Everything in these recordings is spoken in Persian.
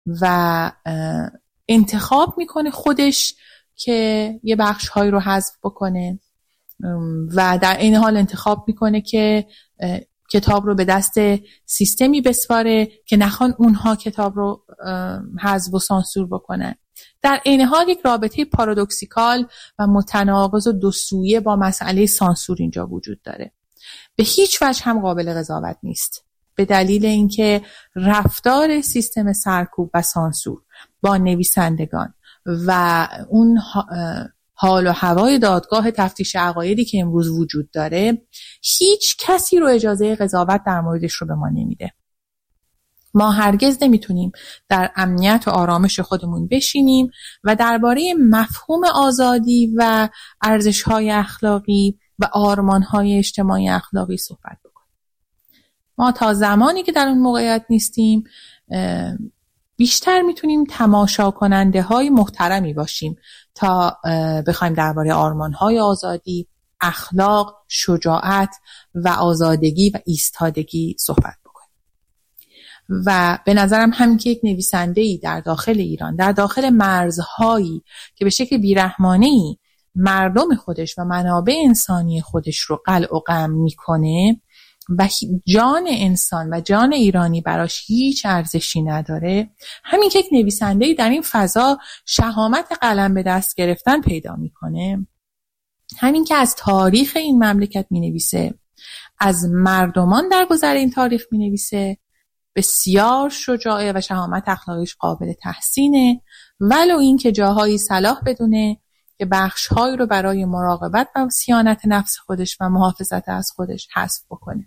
و انتخاب میکنه خودش که یه بخش‌هایی رو حذف بکنه و در این حال انتخاب میکنه که کتاب رو به دست سیستمی بسپاره که نخوان اونها کتاب رو حذف و سانسور بکنن. در این حال یک رابطه پارادوکسیکال و متناقض و دو سویه با مسئله سانسور اینجا وجود داره. به هیچ وجه هم قابل قضاوت نیست، به دلیل اینکه رفتار سیستم سرکوب و سانسور با نویسندگان و اون حال و هوای دادگاه تفتیش عقایدی که امروز وجود داره هیچ کسی رو اجازه قضاوت در موردش رو به ما نمیده. ما هرگز نمیتونیم در امنیت و آرامش خودمون بشینیم و درباره مفهوم آزادی و ارزش‌های اخلاقی و آرمان‌های اجتماعی اخلاقی صحبت بکنیم. ما تا زمانی که در اون موقعیت نیستیم بیشتر میتونیم تماشا کننده های محترمی باشیم تا بخوایم درباره آرمان‌های آزادی، اخلاق، شجاعت و آزادگی و ایستادگی صحبت بکنیم. و به نظرم همین که یک نویسنده‌ای در داخل ایران، در داخل مرزهایی که به شکل بیرحمانه‌ای مردم خودش و منابع انسانی خودش رو قلع و قم میکنه و جان انسان و جان ایرانی براش هیچ ارزشی نداره، همین که یک نویسنده‌ای در این فضا شهامت قلم به دست گرفتن پیدا میکنه، همین که از تاریخ این مملکت مینویسه، از مردمان در گذر این تاریخ مینویسه، بسیار شجاعه و شهامت اخلاقیش قابل تحسینه، ولو این که جاهایی صلاح بدونه که بخش‌هایی رو برای مراقبت و صیانت نفس خودش و محافظت از خودش حذف بکنه.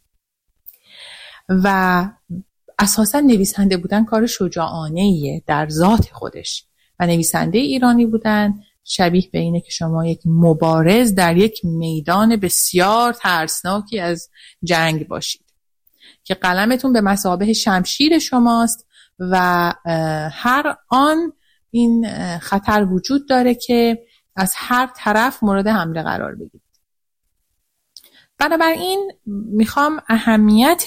و اساساً نویسنده بودن کار شجاعانه‌ایه در ذات خودش و نویسنده ایرانی بودن شبیه به اینه که شما یک مبارز در یک میدان بسیار ترسناکی از جنگ باشید که قلمتون به مثابه شمشیر شماست و هر آن این خطر وجود داره که از هر طرف مورد حمله قرار بگیرید. بنابراین میخوام اهمیت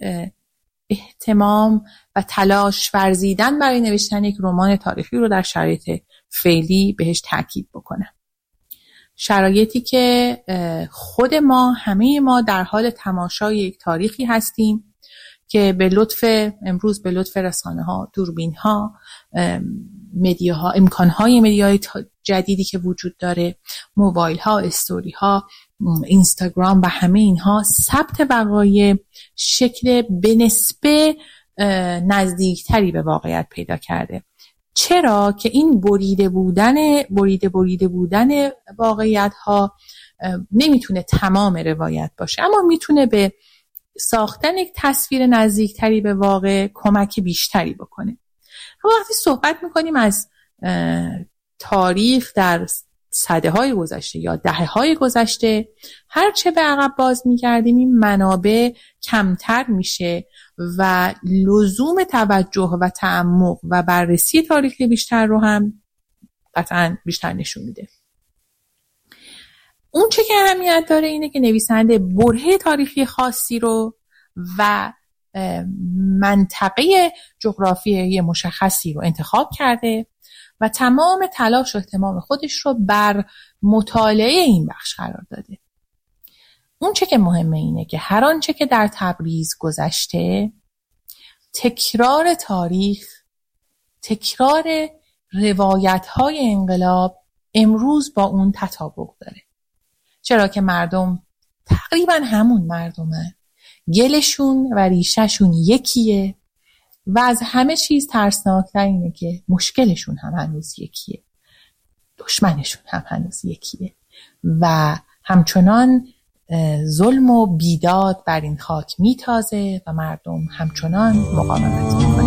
اهتمام و تلاش ورزیدن برای نوشتن یک رمان تاریخی رو در شرایط فعلی بهش تاکید بکنم. شرایطی که خود ما، همه ما در حال تماشای یک تاریخی هستیم که به لطف امروز، به لطف رسانه‌ها، دوربین‌ها، مدیاها، امکان‌های مدیای جدیدی که وجود داره، موبایل‌ها، استوری‌ها، اینستاگرام و همه اینها ثبت وقایع شکل به نسبه نزدیکتری به واقعیت پیدا کرده. چرا که این بریده بودن واقعیت‌ها نمیتونه تمام روایت باشه، اما میتونه به ساختن یک تصویر نزدیکتری به واقع کمک بیشتری بکنه. اما وقتی صحبت میکنیم از تاریخ در سده‌های گذشته یا دهه‌های گذشته، هرچه به عقب باز می‌گردیم این منابع کمتر میشه و لزوم توجه و تعمق و بررسی تاریخی بیشتر رو هم قطعاً بیشتر نشون میده. اون چه که اهمیت داره اینه که نویسنده برهه تاریخی خاصی رو و منطقه جغرافیایی مشخصی رو انتخاب کرده و تمام تلاش و اهتمام خودش رو بر مطالعه این بخش قرار داده. اون چه که مهمه اینه که هر آنچه که در تبریز گذشته، تکرار تاریخ، تکرار روایت‌های انقلاب امروز با اون تطابق داره. چرا که مردم تقریبا همون مردمه، گلشون و ریشهشون یکیه و از همه چیز ترسناکتر اینه که مشکلشون هم هنوز یکیه، دشمنشون هم هنوز یکیه و همچنان ظلم و بیداد بر این خاک میتازه و مردم همچنان مقاومت میکنن.